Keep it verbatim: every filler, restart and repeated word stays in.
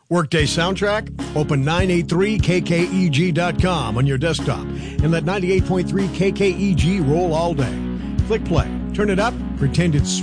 Workday soundtrack? Open nine eighty-three K K E G dot com on your desktop and let ninety-eight point three K K E G roll all day. Click play, turn it up, pretend it's